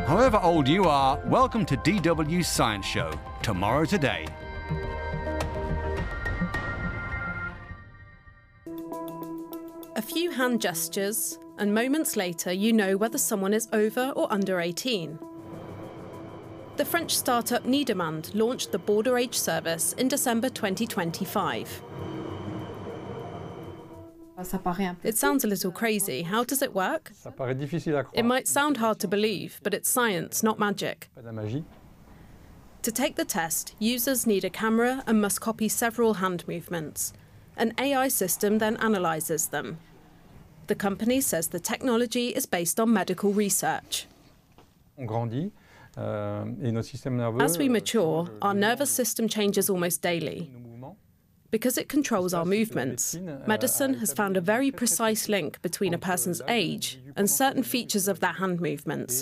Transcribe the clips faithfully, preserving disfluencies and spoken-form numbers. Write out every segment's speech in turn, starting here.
However old you are, welcome to D W's Science Show, Tomorrow Today. A few hand gestures, and moments later you know whether someone is over or under eighteen. The French startup Nederman launched the Border Age service in December twenty twenty-five. It sounds a little crazy. How does it work? It might sound hard to believe, but it's science, not magic. To take the test, users need a camera and must copy several hand movements. An A I system then analyses them. The company says the technology is based on medical research. As we mature, our nervous system changes almost daily. Because it controls our movements, medicine has found a very precise link between a person's age and certain features of their hand movements.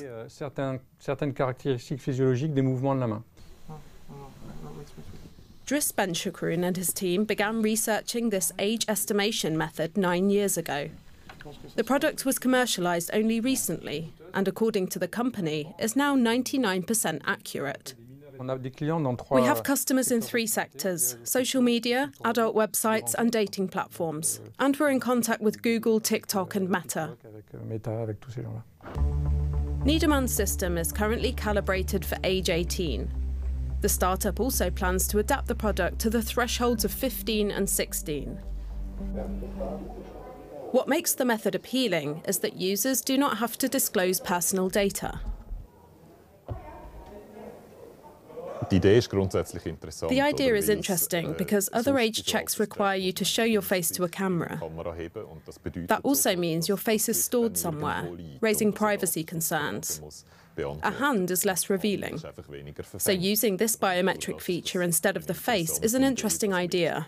Dries Benchakroen and his team began researching this age estimation method nine years ago. The product was commercialized only recently, and according to the company, is now ninety-nine percent accurate. We have customers in three sectors: social media, adult websites and dating platforms. And we're in contact with Google, TikTok and Meta. Nederman's system is currently calibrated for age eighteen. The startup also plans to adapt the product to the thresholds of fifteen and sixteen. What makes the method appealing is that users do not have to disclose personal data. The idea is interesting because other age checks require you to show your face to a camera. That also means your face is stored somewhere, raising privacy concerns. A hand is less revealing. So using this biometric feature instead of the face is an interesting idea.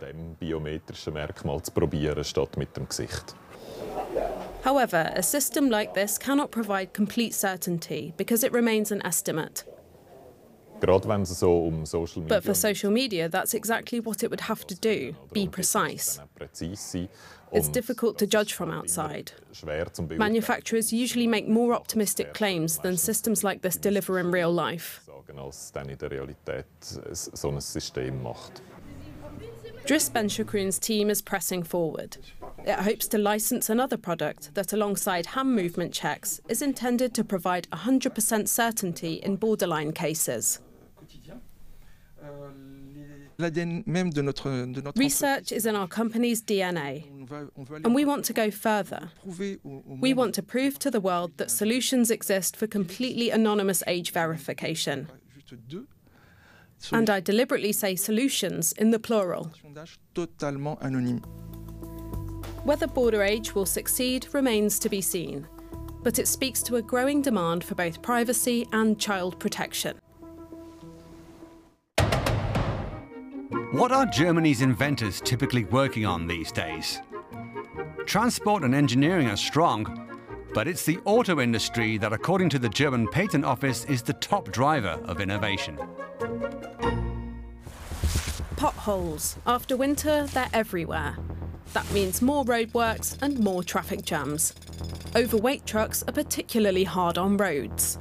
However, a system like this cannot provide complete certainty because it remains an estimate. But for social media, that's exactly what it would have to do, be precise. It's difficult to judge from outside. Manufacturers usually make more optimistic claims than systems like this deliver in real life. Dries Benchakroen's team is pressing forward. It hopes to license another product that, alongside hand movement checks, is intended to provide one hundred percent certainty in borderline cases. Research is in our company's D N A, and we want to go further. We want to prove to the world that solutions exist for completely anonymous age verification. And I deliberately say solutions in the plural. Whether Border Age will succeed remains to be seen, but it speaks to a growing demand for both privacy and child protection. What are Germany's inventors typically working on these days? Transport and engineering are strong, but it's the auto industry that, according to the German Patent Office, is the top driver of innovation. Potholes. After winter, they're everywhere. That means more roadworks and more traffic jams. Overweight trucks are particularly hard on roads.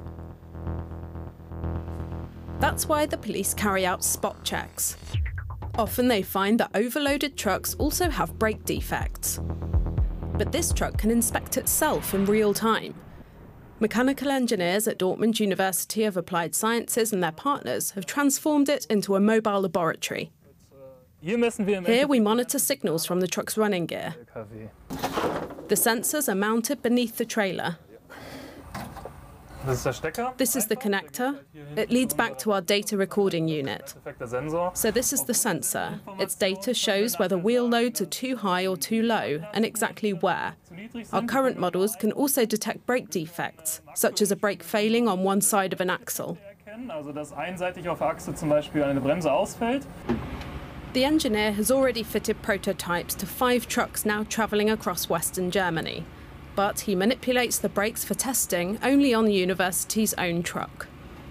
That's why the police carry out spot checks. Often they find that overloaded trucks also have brake defects. But this truck can inspect itself in real time. Mechanical engineers at Dortmund University of Applied Sciences and their partners have transformed it into a mobile laboratory. Here we monitor signals from the truck's running gear. The sensors are mounted beneath the trailer. This is the connector. It leads back to our data recording unit. So this is the sensor. Its data shows whether wheel loads are too high or too low, and exactly where. Our current models can also detect brake defects, such as a brake failing on one side of an axle. The engineer has already fitted prototypes to five trucks now travelling across Western Germany. But he manipulates the brakes for testing only on the university's own truck.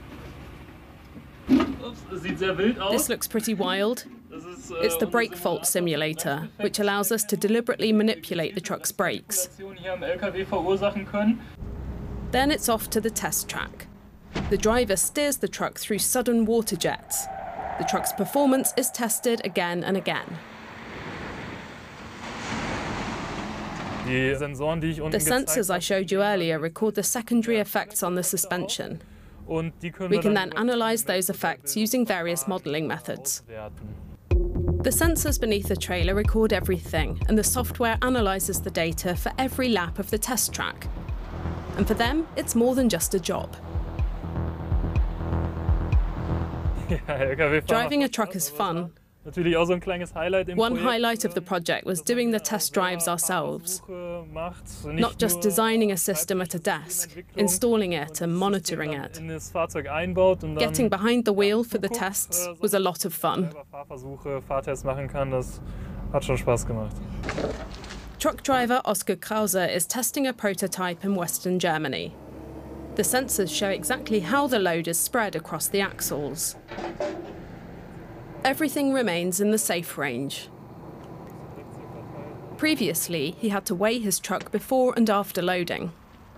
This looks pretty wild. It's the brake fault simulator, which allows us to deliberately manipulate the truck's brakes. Then it's off to the test track. The driver steers the truck through sudden water jets. The truck's performance is tested again and again. The sensors I showed you earlier record the secondary effects on the suspension. We can then analyse those effects using various modelling methods. The sensors beneath the trailer record everything, and the software analyses the data for every lap of the test track. And for them, it's more than just a job. Driving a truck is fun. One highlight of the project was doing the test drives ourselves. Not just designing a system at a desk, installing it and monitoring it. Getting behind the wheel for the tests was a lot of fun. Truck driver Oskar Krause is testing a prototype in Western Germany. The sensors show exactly how the load is spread across the axles. Everything remains in the safe range. Previously, he had to weigh his truck before and after loading.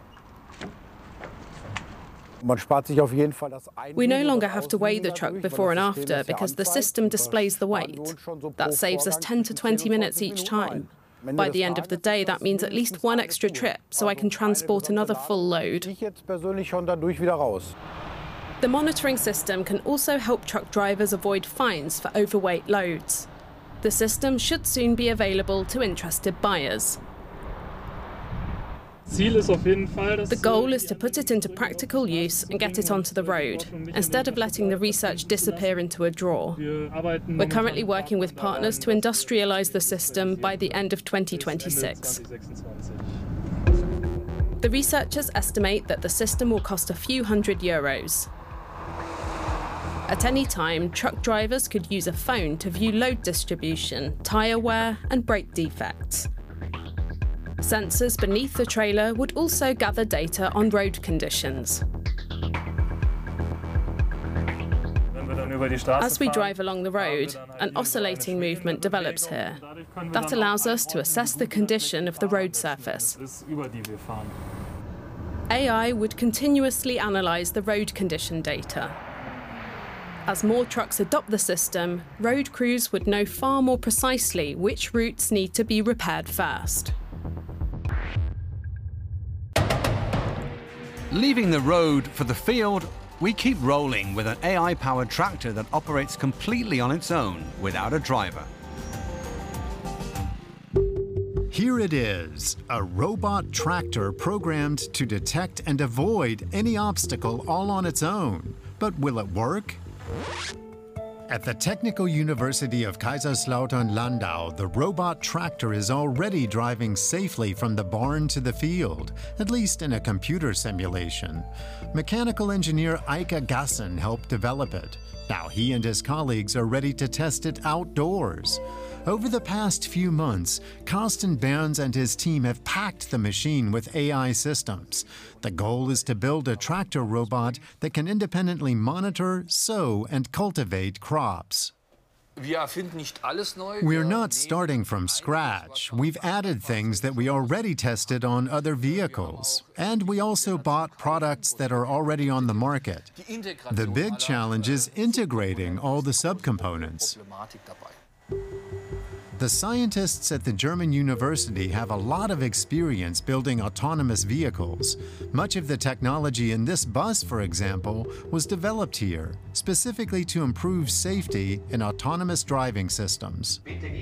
We no longer have to weigh the truck before and after because the system displays the weight. That saves us ten to twenty minutes each time. By the end of the day, that means at least one extra trip, so I can transport another full load. The monitoring system can also help truck drivers avoid fines for overweight loads. The system should soon be available to interested buyers. The goal is to put it into practical use and get it onto the road, instead of letting the research disappear into a drawer. We're currently working with partners to industrialize the system by the end of twenty twenty-six. The researchers estimate that the system will cost a few hundred euros. At any time, truck drivers could use a phone to view load distribution, tyre wear, and brake defects. Sensors beneath the trailer would also gather data on road conditions. As we drive along the road, an oscillating movement develops here. That allows us to assess the condition of the road surface. A I would continuously analyse the road condition data. As more trucks adopt the system, road crews would know far more precisely which routes need to be repaired first. Leaving the road for the field, we keep rolling with an A I-powered tractor that operates completely on its own, without a driver. Here it is, a robot tractor programmed to detect and avoid any obstacle all on its own. But will it work? At the Technical University of Kaiserslautern-Landau, the robot tractor is already driving safely from the barn to the field, at least in a computer simulation. Mechanical engineer Eike Gassen helped develop it. Now he and his colleagues are ready to test it outdoors. Over the past few months, Carsten Berns and his team have packed the machine with A I systems. The goal is to build a tractor robot that can independently monitor, sow, and cultivate crops. We're not starting from scratch. We've added things that we already tested on other vehicles. And we also bought products that are already on the market. The big challenge is integrating all the subcomponents. The scientists at the German university have a lot of experience building autonomous vehicles. Much of the technology in this bus, for example, was developed here, specifically to improve safety in autonomous driving systems.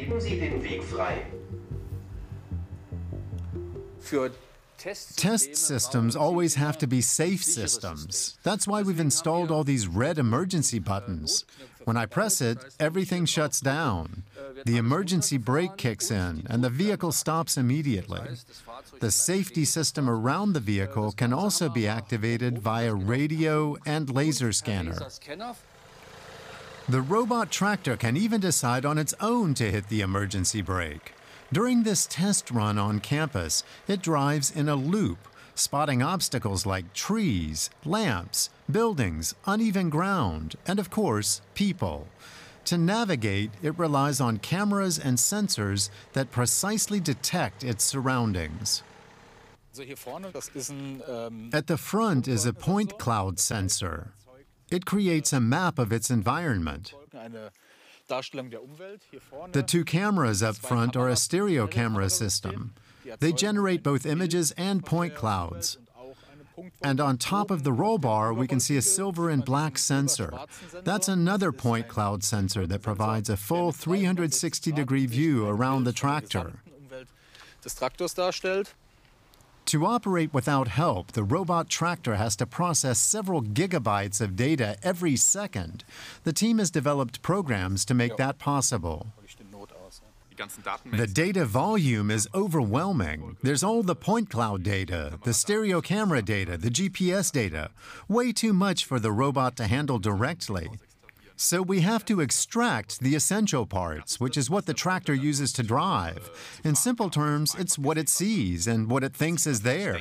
Test systems always have to be safe systems. That's why we've installed all these red emergency buttons. When I press it, everything shuts down. The emergency brake kicks in, and the vehicle stops immediately. The safety system around the vehicle can also be activated via radio and laser scanner. The robot tractor can even decide on its own to hit the emergency brake. During this test run on campus, it drives in a loop, spotting obstacles like trees, lamps, buildings, uneven ground, and of course, people. To navigate, it relies on cameras and sensors that precisely detect its surroundings. At the front is a point cloud sensor. It creates a map of its environment. The two cameras up front are a stereo camera system. They generate both images and point clouds. And on top of the roll bar, we can see a silver and black sensor. That's another point cloud sensor that provides a full three hundred sixty degree view around the tractor. To operate without help, the robot tractor has to process several gigabytes of data every second. The team has developed programs to make that possible. The data volume is overwhelming. There's all the point cloud data, the stereo camera data, the G P S data. Way too much for the robot to handle directly. So we have to extract the essential parts, which is what the tractor uses to drive. In simple terms, it's what it sees and what it thinks is there.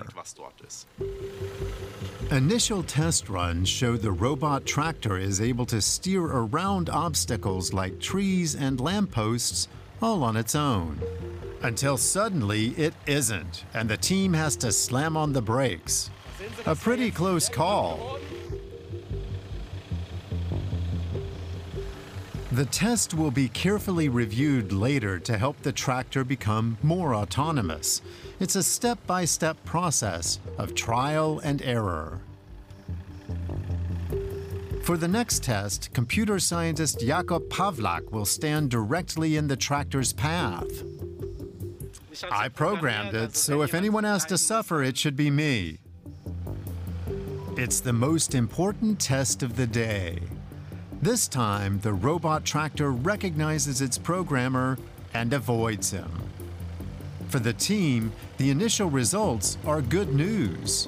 Initial test runs show the robot tractor is able to steer around obstacles like trees and lampposts all on its own. Until suddenly it isn't, and the team has to slam on the brakes. A pretty close call. The test will be carefully reviewed later to help the tractor become more autonomous. It's a step-by-step process of trial and error. For the next test, computer scientist Jakub Pawlak will stand directly in the tractor's path. I programmed it, so if anyone has to suffer, it should be me. It's the most important test of the day. This time, the robot tractor recognizes its programmer and avoids him. For the team, the initial results are good news.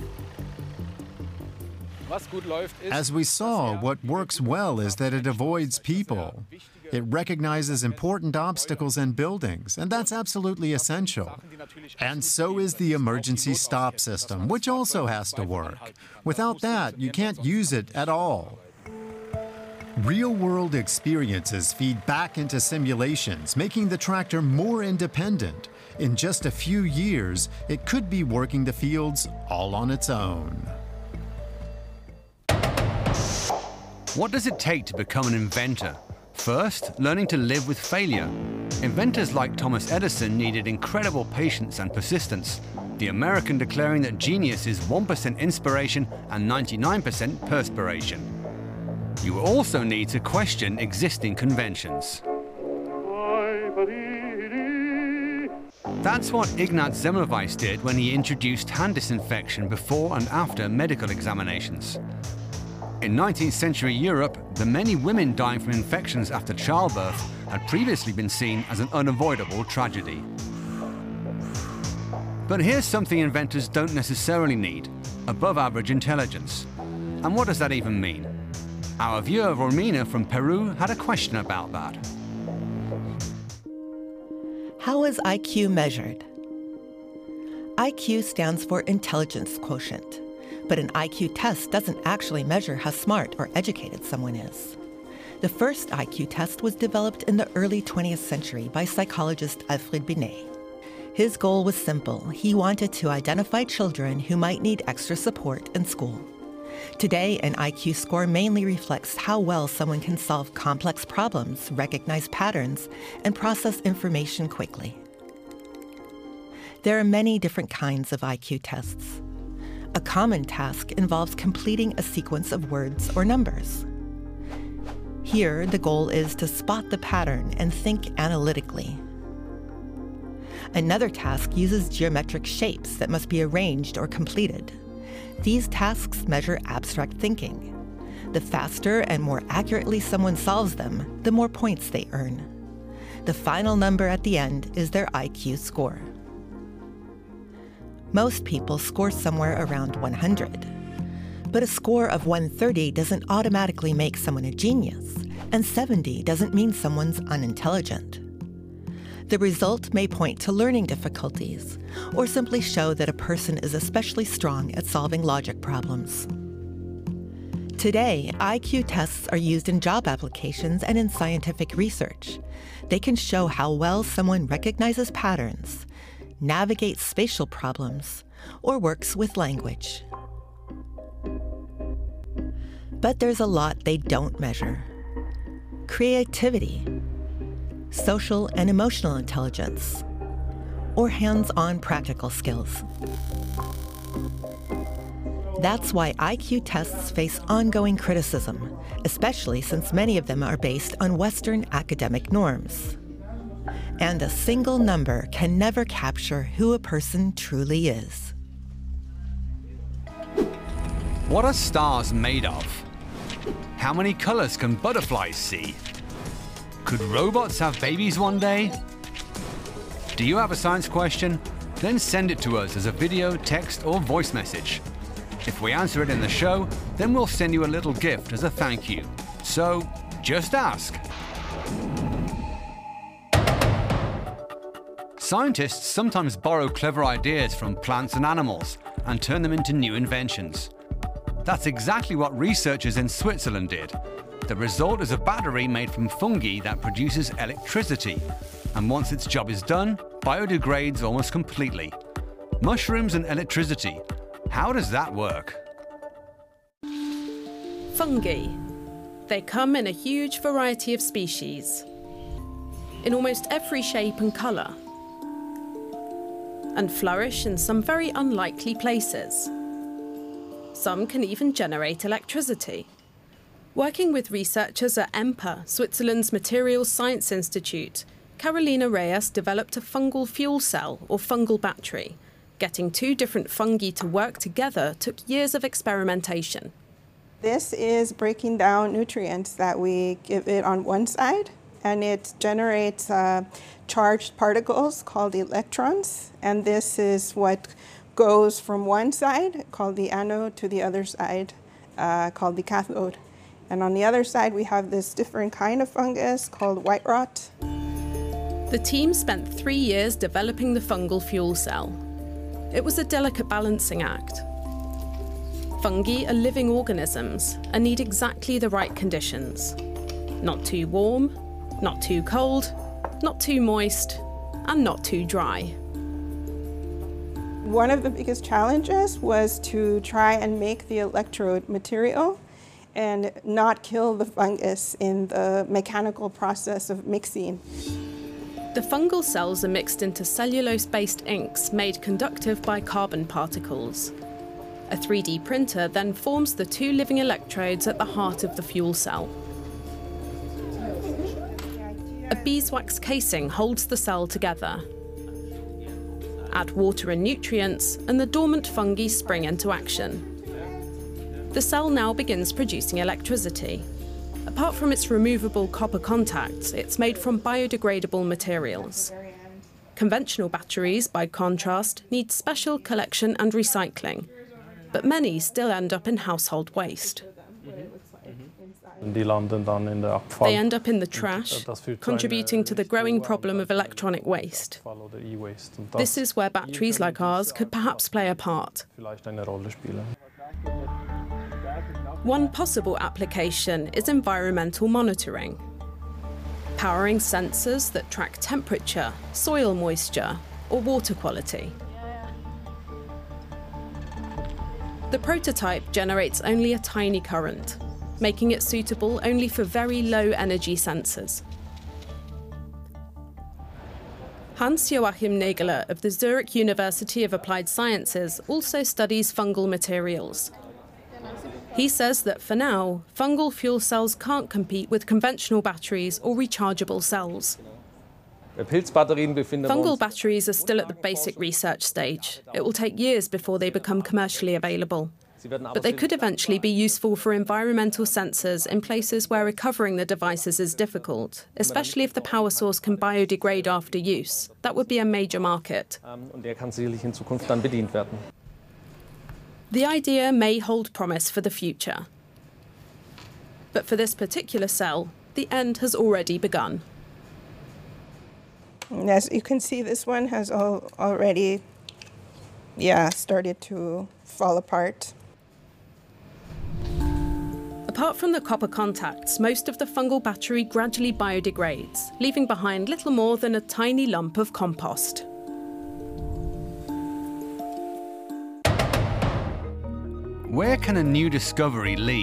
As we saw, what works well is that it avoids people. It recognizes important obstacles and buildings, and that's absolutely essential. And so is the emergency stop system, which also has to work. Without that, you can't use it at all. Real-world experiences feed back into simulations, making the tractor more independent. In just a few years, it could be working the fields all on its own. What does it take to become an inventor? First, learning to live with failure. Inventors like Thomas Edison needed incredible patience and persistence, the American declaring that genius is one percent inspiration and ninety-nine percent perspiration. You also need to question existing conventions. That's what Ignaz Semmelweis did when he introduced hand disinfection before and after medical examinations. In nineteenth century Europe, the many women dying from infections after childbirth had previously been seen as an unavoidable tragedy. But here's something inventors don't necessarily need: above average intelligence. And what does that even mean? Our viewer Romina from Peru had a question about that. How is I Q measured? I Q stands for intelligence quotient, but an I Q test doesn't actually measure how smart or educated someone is. The first I Q test was developed in the early twentieth century by psychologist Alfred Binet. His goal was simple. He wanted to identify children who might need extra support in school. Today, an I Q score mainly reflects how well someone can solve complex problems, recognize patterns, and process information quickly. There are many different kinds of I Q tests. A common task involves completing a sequence of words or numbers. Here, the goal is to spot the pattern and think analytically. Another task uses geometric shapes that must be arranged or completed. These tasks measure abstract thinking. The faster and more accurately someone solves them, the more points they earn. The final number at the end is their I Q score. Most people score somewhere around one hundred. But a score of one hundred thirty doesn't automatically make someone a genius, and seventy doesn't mean someone's unintelligent. The result may point to learning difficulties, or simply show that a person is especially strong at solving logic problems. Today, I Q tests are used in job applications and in scientific research. They can show how well someone recognizes patterns, navigates spatial problems, or works with language. But there's a lot they don't measure. Creativity, social and emotional intelligence, or hands-on practical skills. That's why I Q tests face ongoing criticism, especially since many of them are based on Western academic norms. And a single number can never capture who a person truly is. What are stars made of? How many colors can butterflies see? Could robots have babies one day? Do you have a science question? Then send it to us as a video, text, or voice message. If we answer it in the show, then we'll send you a little gift as a thank you. So, just ask. Scientists sometimes borrow clever ideas from plants and animals and turn them into new inventions. That's exactly what researchers in Switzerland did. The result is a battery made from fungi that produces electricity, and once its job is done, biodegrades almost completely. Mushrooms and electricity. How does that work? Fungi. They come in a huge variety of species, in almost every shape and colour, and flourish in some very unlikely places. Some can even generate electricity. Working with researchers at EMPA, Switzerland's Materials Science Institute, Carolina Reyes developed a fungal fuel cell, or fungal battery. Getting two different fungi to work together took years of experimentation. This is breaking down nutrients that we give it on one side, and it generates uh, charged particles called electrons, and this is what goes from one side, called the anode, to the other side, uh, called the cathode. And on the other side, we have this different kind of fungus called white rot. The team spent three years developing the fungal fuel cell. It was a delicate balancing act. Fungi are living organisms and need exactly the right conditions. Not too warm, not too cold, not too moist, and not too dry. One of the biggest challenges was to try and make the electrode material and not kill the fungus in the mechanical process of mixing. The fungal cells are mixed into cellulose-based inks made conductive by carbon particles. A three D printer then forms the two living electrodes at the heart of the fuel cell. A beeswax casing holds the cell together. Add water and nutrients, and the dormant fungi spring into action. The cell now begins producing electricity. Apart from its removable copper contacts, it's made from biodegradable materials. Conventional batteries, by contrast, need special collection and recycling, but many still end up in household waste. They end up in the trash, contributing to the growing problem of electronic waste. This is where batteries like ours could perhaps play a part. One possible application is environmental monitoring, powering sensors that track temperature, soil moisture, or water quality. The prototype generates only a tiny current, making it suitable only for very low-energy sensors. Hans-Joachim Nägele of the Zurich University of Applied Sciences also studies fungal materials. He says that for now, fungal fuel cells can't compete with conventional batteries or rechargeable cells. Fungal batteries are still at the basic research stage. It will take years before they become commercially available. But they could eventually be useful for environmental sensors in places where recovering the devices is difficult, especially if the power source can biodegrade after use. That would be a major market. The idea may hold promise for the future. But for this particular cell, the end has already begun. As you can see, this one has al already, yeah, started to fall apart. Apart from the copper contacts, most of the fungal battery gradually biodegrades, leaving behind little more than a tiny lump of compost. Where can a new discovery lead?